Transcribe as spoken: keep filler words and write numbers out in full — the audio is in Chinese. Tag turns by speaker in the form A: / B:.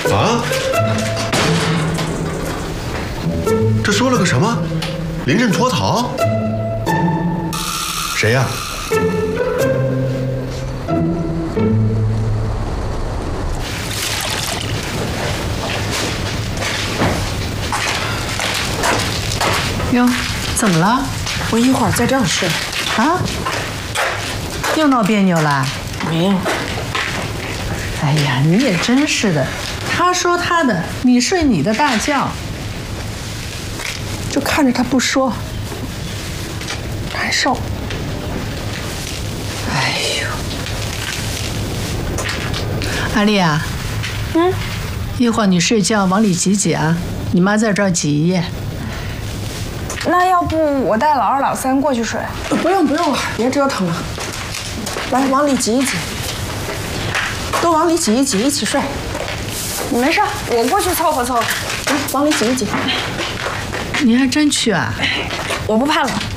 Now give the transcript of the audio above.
A: 啊？这说了个什么？临阵脱逃？谁呀？
B: 哟，怎么了？
C: 我一会儿在这儿睡。
B: 啊？又闹别扭了？
C: 没有。
B: 哎呀，你也真是的，他说他的，你睡你的大觉，
C: 就看着他不说，难受。
B: 哎呦，阿丽啊，
C: 嗯，
B: 一会儿你睡觉往里挤挤啊，你妈在这儿挤一夜。
C: 那要不我带老二老三过去睡？不用不用了，别折腾了。来，往里挤一挤，都往里挤一挤，一起睡。你没事，我过去凑合凑合。来，往里挤一挤。
B: 你还真去啊？
C: 我不怕冷。